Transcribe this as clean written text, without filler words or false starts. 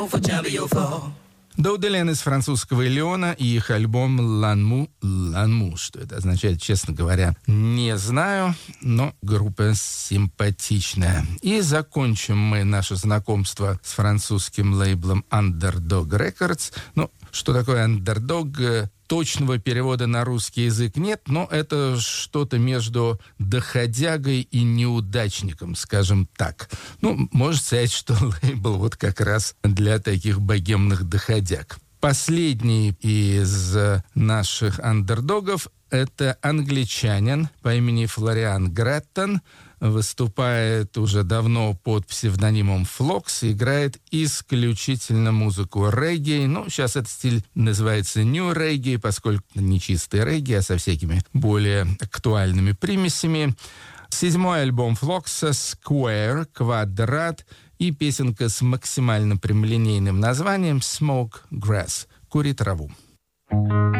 Дауделен из французского Лиона и их альбом «Ланму». Что это означает, честно говоря, не знаю, но группа симпатичная. И закончим мы наше знакомство с французским лейблом Underdog Records. Ну, что такое Underdog? Точного перевода на русский язык нет, но это что-то между доходягой и неудачником, скажем так. Ну, можно сказать, что лейбл вот как раз для таких богемных доходяг. Последний из наших андердогов — это англичанин по имени Флориан Греттон. Выступает уже давно под псевдонимом Флокс, играет исключительно музыку регги. Ну, сейчас этот стиль называется нью регги, поскольку не чистый регги, а со всякими более актуальными примесями. 7-й альбом Флокса «Square», «Квадрат», и песенка с максимально прямолинейным названием «Smoke Grass», «Кури траву».